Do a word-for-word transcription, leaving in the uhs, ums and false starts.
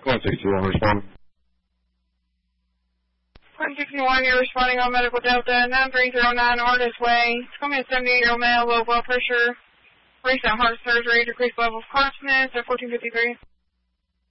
one sixty-one, respond. one sixty-one, you're responding on Medical Delta, nine three zero nine Artist Way. It's going to be a seventy-eight-year-old male, low blood pressure, recent heart surgery, decreased level of consciousness at fourteen fifty-three.